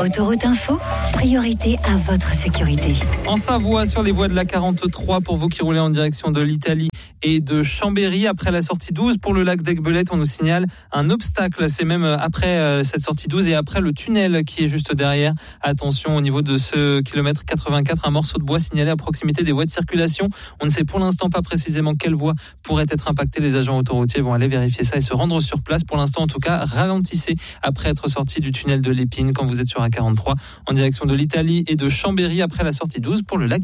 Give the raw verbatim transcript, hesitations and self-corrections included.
Autoroute Info, priorité à votre sécurité. En Savoie, sur les voies de la quarante-trois, pour vous qui roulez en direction de l'Italie et de Chambéry, après la sortie douze, pour le lac d'Aiguebelette, on nous signale un obstacle. C'est même après cette sortie douze et après le tunnel qui est juste derrière. Attention au niveau de ce kilomètre quatre-vingt-quatre, un morceau de bois signalé à proximité des voies de circulation. On ne sait pour l'instant pas précisément quelle voie pourrait être impactée. Les agents autoroutiers vont aller vérifier ça et se rendre sur place. Pour l'instant, en tout cas, ralentissez après être sorti du tunnel de l'Épine quand vous êtes sur A quarante-trois en direction de l'Italie et de Chambéry après la sortie douze pour le lac